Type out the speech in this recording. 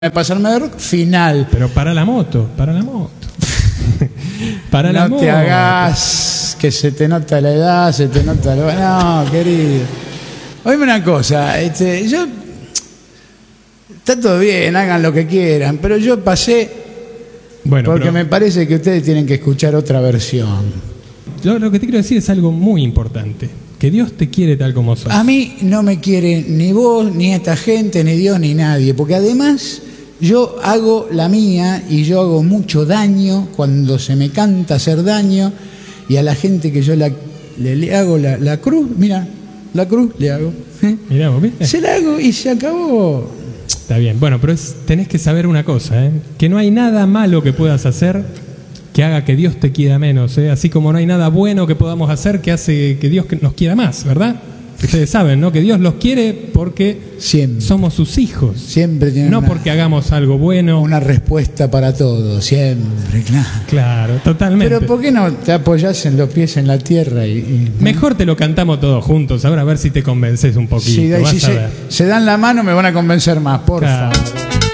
pasarme de rock, final. Pero para la moto. Para la moto. No te hagas que se te nota la edad, se te nota lo... No, querido. Oíme una cosa, yo... Está todo bien, hagan lo que quieran, pero yo pasé... Bueno, porque me parece que ustedes tienen que escuchar otra versión. Yo lo que te quiero decir es algo muy importante. Que Dios te quiere tal como sos. A mí no me quiere ni vos, ni esta gente, ni Dios, ni nadie. Porque además yo hago la mía y yo hago mucho daño cuando se me canta hacer daño. Y a la gente que yo le hago la cruz, mira, la cruz le hago. Mirá, ¿vos viste? Se la hago y se acabó. Está bien, bueno, pero tenés que saber una cosa, que no hay nada malo que puedas hacer que haga que Dios te quiera menos, así como no hay nada bueno que podamos hacer que hace que Dios nos quiera más, ¿verdad? Ustedes saben, ¿no? Que Dios los quiere porque siempre somos sus hijos. Siempre tiene no porque hagamos algo bueno. Una respuesta para todo, siempre, claro. Claro, totalmente. Pero ¿por qué no te apoyás en los pies en la tierra? Mejor te lo cantamos todos juntos, ahora a ver si te convences un poquito. Sí, si se dan la mano me van a convencer más, por favor.